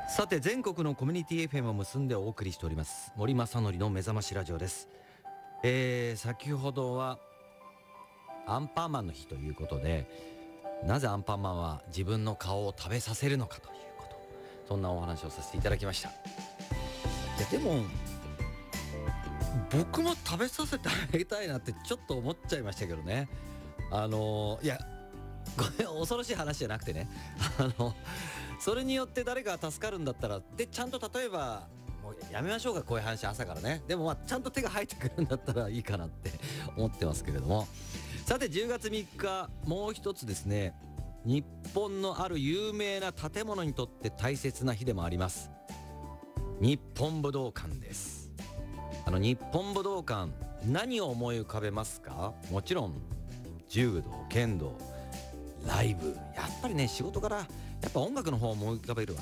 さて、全国のコミュニティ FM を結んでお送りしております森正則の目覚ましラジオです。先ほどはアンパンマンの日ということで、なぜアンパンマンは自分の顔を食べさせるのかということ、そんなお話をさせていただきました。いやでも僕も食べさせてあげたいなってちょっと思っちゃいましたけどね。いやこれ恐ろしい話じゃなくてね、それによって誰かが助かるんだったら、でちゃんと例えばもうやめましょうか、こういう話朝からね。でもちゃんと手が入ってくるんだったらいいかなって思ってますけれども。さて10月3日、もう一つですね、日本のある有名な建物にとって大切な日でもあります。日本武道館です。日本武道館、何を思い浮かべますか？もちろん柔道、剣道、ライブ、やっぱりね、仕事からやっぱ音楽の方を思い浮かべるわ